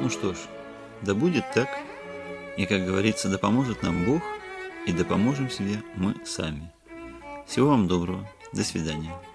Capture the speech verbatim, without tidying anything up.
Ну что ж, да будет так. И, как говорится, да поможет нам Бог, и да поможем себе мы сами. Всего вам доброго. До свидания.